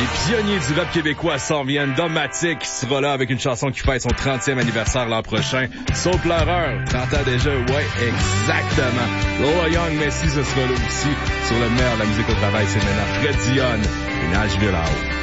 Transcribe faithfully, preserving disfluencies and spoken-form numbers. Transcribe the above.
Les pionniers du rap québécois s'en viennent. Domatic sera là avec une chanson qui fête son trentième anniversaire l'an prochain. Soul Pleureur, trente ans déjà, ouais, exactement. Lola Young, Messi, ce sera là aussi. Sur le meilleur de la musique au travail, c'est maintenant Fred Dionne et Nashville Out.